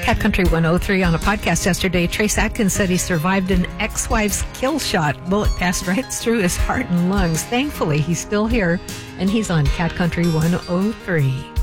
Cat Country 103 on a podcast yesterday. Trace Atkins said he survived an ex-wife's kill shot. Bullet passed right through his heart and lungs. Thankfully, he's still here, and he's on Cat Country 103.